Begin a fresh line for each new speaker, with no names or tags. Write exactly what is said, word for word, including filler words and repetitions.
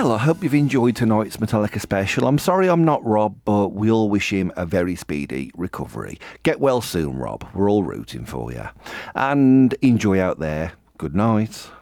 Well, I hope you've enjoyed tonight's Metallica special. I'm sorry I'm not Rob, but we all wish him a very speedy recovery. Get well soon, Rob. We're all rooting for you. And enjoy out there. Good night.